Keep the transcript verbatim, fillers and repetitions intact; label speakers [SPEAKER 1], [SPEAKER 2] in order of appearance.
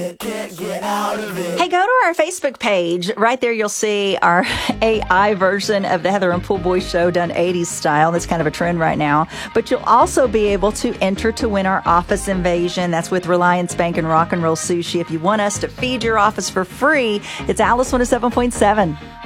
[SPEAKER 1] Hey, go to our Facebook page. Right there, you'll see our A I version of the Heather and Pool Boy show done eighties style. That's kind of a trend right now. But you'll also be able to enter to win our office invasion. That's with Reliance Bank and Rock and Roll Sushi. If you want us to feed your office for free, it's Alice one oh seven point seven.